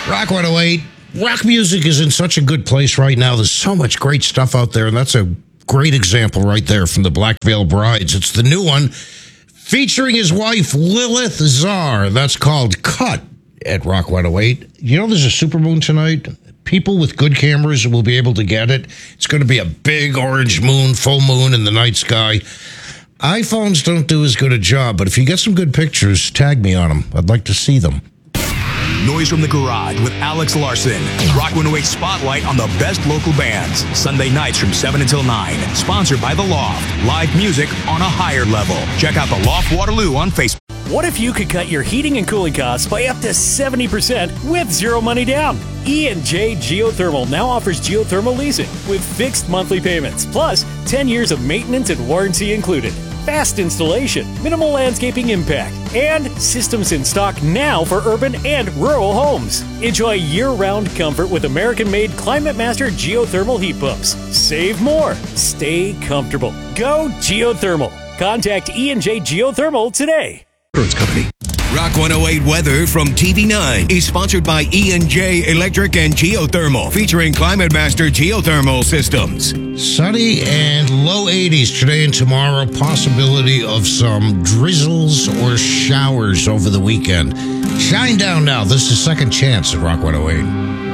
Rock 108. Rock music is in such a good place right now. There's so much great stuff out there, and that's a great example right there from the Black Veil Brides. It's the new one featuring his wife, Lilith Czar. That's called Cut at Rock 108. You know there's a supermoon tonight? People with good cameras will be able to get it. It's going to be a big orange moon, full moon in the night sky. iPhones don't do as good a job, but if you get some good pictures, tag me on them. I'd like to see them. Noise from the Garage with Alex Larson. Rock 108 Spotlight on the best local bands. Sunday nights from 7 until 9. Sponsored by The Loft. Live music on a higher level. Check out The Loft Waterloo on Facebook. What if you could cut your heating and cooling costs by up to 70% with zero money down? E&J Geothermal now offers geothermal leasing with fixed monthly payments, plus 10 years of maintenance and warranty included. Fast installation, minimal landscaping impact, and systems in stock now for urban and rural homes. Enjoy year-round comfort with American-made Climate Master geothermal heat pumps. Save more. Stay comfortable. Go geothermal. Contact E&J Geothermal today. Company. Rock 108 weather from TV9 is sponsored by E&J Electric and Geothermal, featuring Climate Master geothermal systems. Sunny and low 80s today and tomorrow. Possibility of some drizzles or showers over the weekend. Shine down now. This is Second Chance at Rock 108.